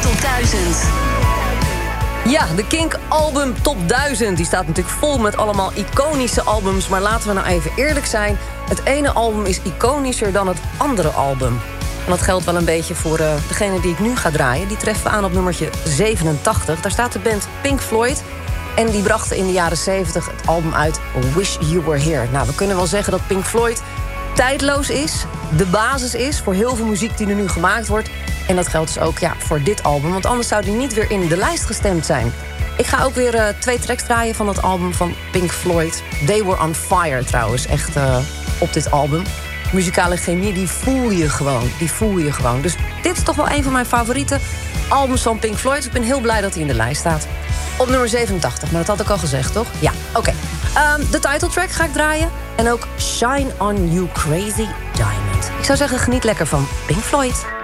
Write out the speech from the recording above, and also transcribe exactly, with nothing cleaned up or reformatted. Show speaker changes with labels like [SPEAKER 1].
[SPEAKER 1] Top duizend.
[SPEAKER 2] Ja, de Kink Album Top duizend. Die staat natuurlijk vol met allemaal iconische albums. Maar laten we nou even eerlijk zijn. Het ene album is iconischer dan het andere album. En dat geldt wel een beetje voor uh, degene die ik nu ga draaien. Die treffen we aan op nummertje zevenentachtig. Daar staat de band Pink Floyd. En die brachten in de jaren zeventig het album uit Wish You Were Here. Nou, we kunnen wel zeggen dat Pink Floyd tijdloos is. De basis is voor heel veel muziek die er nu gemaakt wordt. En dat geldt dus ook ja, voor dit album. Want anders zou die niet weer in de lijst gestemd zijn. Ik ga ook weer uh, twee tracks draaien van dat album van Pink Floyd. They Were On Fire trouwens, echt uh, op dit album. Muzikale chemie, die voel je gewoon. Die voel je gewoon. Dus dit is toch wel een van mijn favoriete albums van Pink Floyd. Ik ben heel blij dat hij in de lijst staat. Op nummer zevenentachtig, maar dat had ik al gezegd, toch? Ja, oké. Okay. Um, de titeltrack ga ik draaien. En ook Shine On You Crazy Diamond. Ik zou zeggen, geniet lekker van Pink Floyd.